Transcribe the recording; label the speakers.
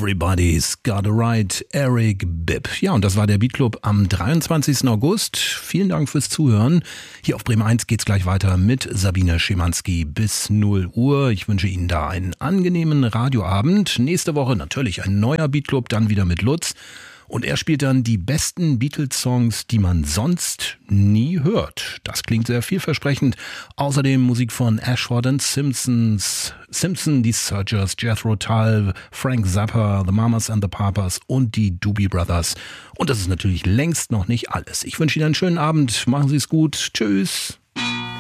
Speaker 1: Everybody's Got a Right, Eric Bibb. Ja, und das war der Beatclub am 23. August. Vielen Dank fürs Zuhören. Hier auf Bremen 1 geht's gleich weiter mit Sabine Schimanski bis 0 Uhr. Ich wünsche Ihnen da einen angenehmen Radioabend. Nächste Woche natürlich ein neuer Beatclub, dann wieder mit Lutz. Und er spielt dann die besten Beatles-Songs, die man sonst nie hört. Das klingt sehr vielversprechend. Außerdem Musik von Ashford and Simpson, die Searchers, Jethro Tull, Frank Zappa, The Mamas and the Papas und die Doobie Brothers. Und das ist natürlich längst noch nicht alles. Ich wünsche Ihnen einen schönen Abend. Machen Sie es gut. Tschüss.